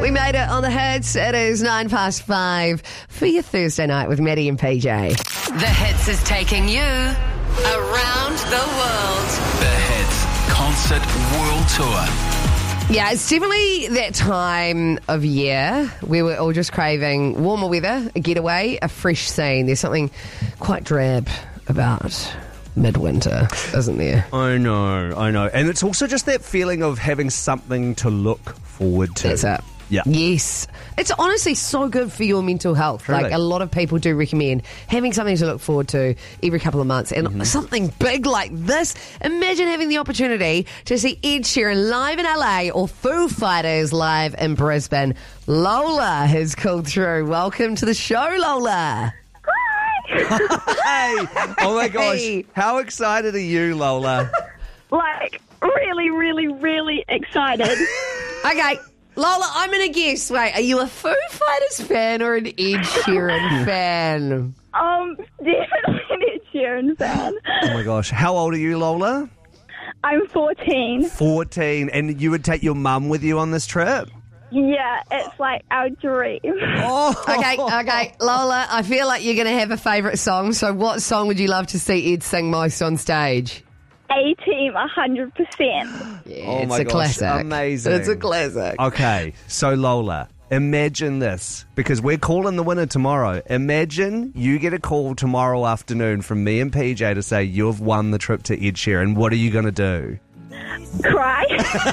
We made it on the hits. It is 5:09 for your Thursday night with Maddie and PJ. The Hits is taking you around the world. The Hits Concert World Tour. Yeah, it's definitely that time of year where we're all just craving warmer weather, a getaway, a fresh scene. There's something quite drab about midwinter, isn't there? I know. And it's also just that feeling of having something to look forward to. That's it. Yeah. Yes. It's honestly so good for your mental health. Really? Like, a lot of people do recommend having something to look forward to every couple of months. And something big like this. Imagine having the opportunity to see Ed Sheeran live in LA or Foo Fighters live in Brisbane. Lola has called through. Welcome to the show, Lola. Hey! Oh my gosh. Hey. How excited are you, Lola? Like, really, really, really excited. Okay. Lola, I'm going to guess. Wait, are you a Foo Fighters fan or an Ed Sheeran fan? Definitely an Ed Sheeran fan. Oh my gosh. How old are you, Lola? I'm 14. 14. And you would take your mum with you on this trip? Yeah, it's like our dream. Oh. Okay. Lola, I feel like you're going to have a favourite song. So what song would you love to see Ed sing most on stage? A-Team, 100%. Yeah, Oh it's my a gosh, classic. amazing. It's a classic. Okay, so Lola, imagine this, because we're calling the winner tomorrow. Imagine you get a call tomorrow afternoon from me and PJ to say you've won the trip to Ed Sheeran. What are you going to do? Cry.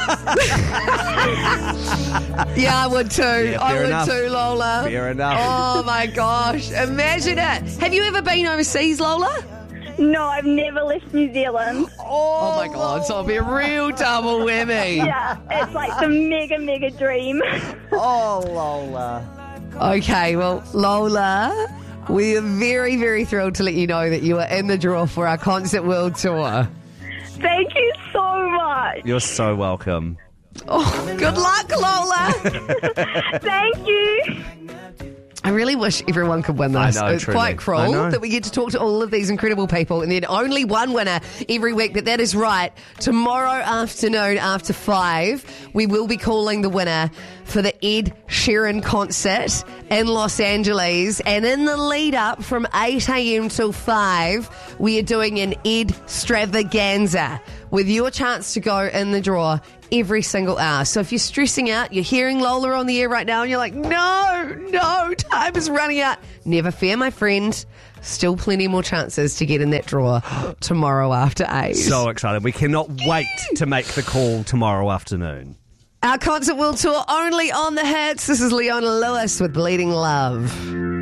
Yeah, I would too. Yeah, I fair would enough. too, Lola. Fair enough. Oh my gosh. Imagine it. Have you ever been overseas, Lola? No, I've never left New Zealand. Oh my God, so it'll be a real double whammy. Yeah, it's like the mega, mega dream. Oh, Lola. Okay, well, Lola, we are very, very thrilled to let you know that you are in the draw for our Concert World Tour. Thank you so much. You're so welcome. Oh, good luck, Lola. Thank you. I really wish everyone could win this. I know, It's truly. quite I cruel know. that we get to talk to all of these incredible people and then only one winner every week. But that is right. Tomorrow afternoon after 5, we will be calling the winner for the Ed Sheeran concert in Los Angeles. And in the lead up from 8 a.m. till 5, we are doing an Ed Stravaganza with your chance to go in the draw every single hour. So if you're stressing out, you're hearing Lola on the air right now and you're like, no, time is running out. Never fear, my friend. Still plenty more chances to get in that draw tomorrow after 8. So excited. We cannot wait to make the call tomorrow afternoon. Our Concert World Tour only on the hits. This is Leona Lewis with Bleeding Love.